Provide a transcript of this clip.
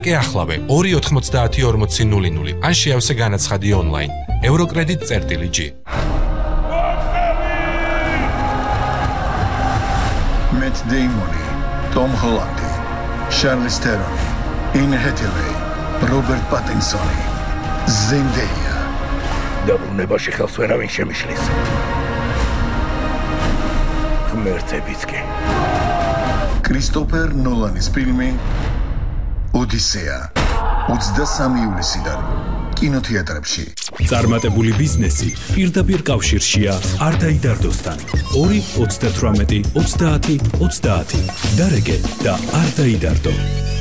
კი ახლავე 2904000 ან შეავსე განაცხადი ონლაინ. Eurocredit.G. Matt Damon, Tom Holland, Charlize Theron, Anne Hathaway, Robert Pattinson, Zendaya. დაბრუნებაში ხელს ვერავინ შემიშლის. ღმერთებიც კი. Christopher Nolan-ის ფილმი ოდისეა 23 ივლისიდან კინოთეატრებში. წარმატებული ბიზნესი პირდაპირ კავშირშია არდაიდარდოსთან. 2-38-30-30 დარეგე და არდაიდარდო.